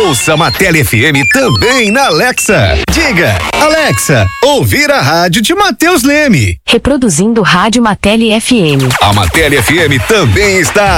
Ouça a Matele FM também na Alexa. Diga, Alexa, ouvir a rádio de Matheus Leme. Reproduzindo Rádio Matele FM. A Matele FM também está